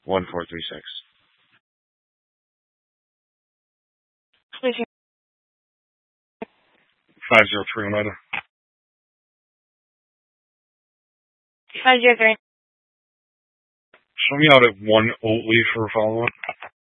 1436. Speaking. 503 Oneida. 503. Show me out at 1 Oatley for a follow-up.